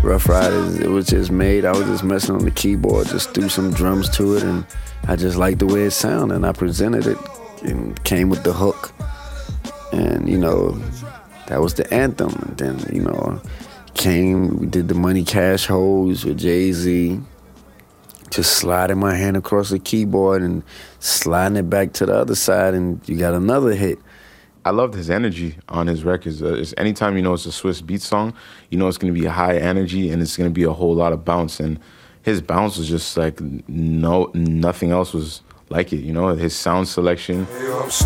Rough Riders, it was just made. I was just messing on the keyboard, just threw some drums to it, and I just liked the way it sounded, and I presented it and came with the hook. And, you know, that was the anthem. And then, you know, we did the Money Cash Hoes with Jay-Z, just sliding my hand across the keyboard and sliding it back to the other side, and you got another hit. I loved his energy on his records. Anytime you know it's a Swizz Beatz song, you know it's going to be a high energy and it's going to be a whole lot of bounce. And his bounce was just like nothing else was like it. You know, his sound selection. Hey,